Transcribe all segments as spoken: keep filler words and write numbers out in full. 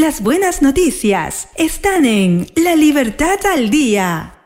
Las buenas noticias están en La Libertad al Día.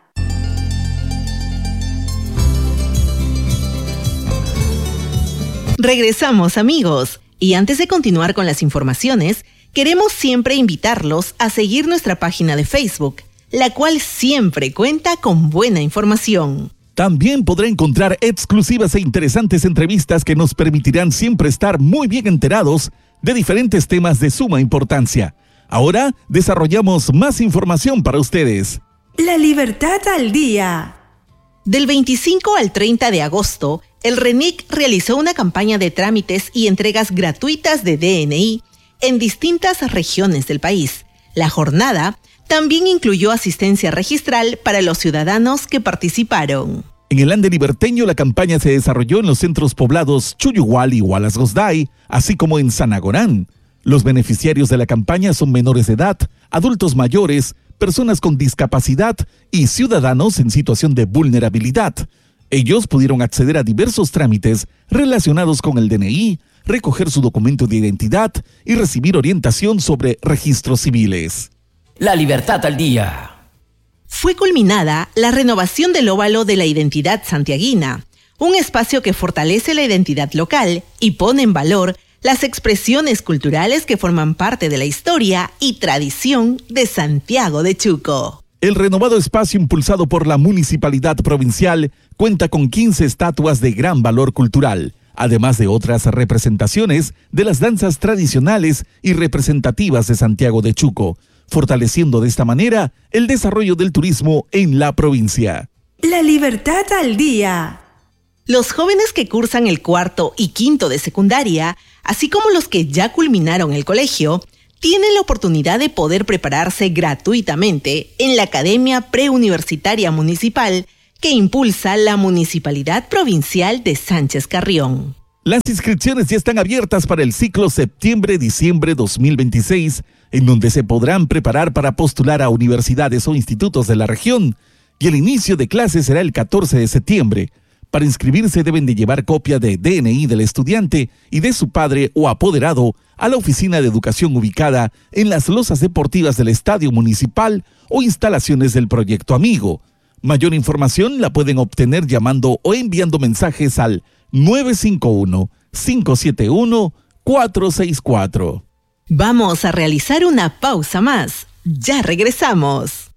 Regresamos, amigos. Y antes de continuar con las informaciones, queremos siempre invitarlos a seguir nuestra página de Facebook, la cual siempre cuenta con buena información. También podrá encontrar exclusivas e interesantes entrevistas que nos permitirán siempre estar muy bien enterados de diferentes temas de suma importancia. Ahora desarrollamos más información para ustedes. La Libertad al Día. Del veinticinco al treinta de agosto, el RENIC realizó una campaña de trámites y entregas gratuitas de D N I en distintas regiones del país. La jornada también incluyó asistencia registral para los ciudadanos que participaron. En el Ande Liberteño, la campaña se desarrolló en los centros poblados Chuyugual y Hualasgosday, así como en Sanagorán. Los beneficiarios de la campaña son menores de edad, adultos mayores, personas con discapacidad y ciudadanos en situación de vulnerabilidad. Ellos pudieron acceder a diversos trámites relacionados con el D N I, recoger su documento de identidad y recibir orientación sobre registros civiles. La Libertad al Día. Fue culminada la renovación del óvalo de la identidad santiaguina, un espacio que fortalece la identidad local y pone en valor las expresiones culturales que forman parte de la historia y tradición de Santiago de Chuco. El renovado espacio impulsado por la Municipalidad Provincial cuenta con quince estatuas de gran valor cultural, además de otras representaciones de las danzas tradicionales y representativas de Santiago de Chuco, fortaleciendo de esta manera el desarrollo del turismo en la provincia. La Libertad al Día. Los jóvenes que cursan el cuarto y quinto de secundaria, así como los que ya culminaron el colegio, tienen la oportunidad de poder prepararse gratuitamente en la Academia Preuniversitaria Municipal que impulsa la Municipalidad Provincial de Sánchez Carrión. Las inscripciones ya están abiertas para el ciclo septiembre-diciembre dos mil veintiséis, en donde se podrán preparar para postular a universidades o institutos de la región, y el inicio de clases será el catorce de septiembre. Para inscribirse deben de llevar copia de D N I del estudiante y de su padre o apoderado a la oficina de educación ubicada en las losas deportivas del Estadio Municipal o instalaciones del Proyecto Amigo. Mayor información la pueden obtener llamando o enviando mensajes al nueve cinco uno, cinco siete uno, cuatro seis cuatro. Vamos a realizar una pausa más. Ya regresamos.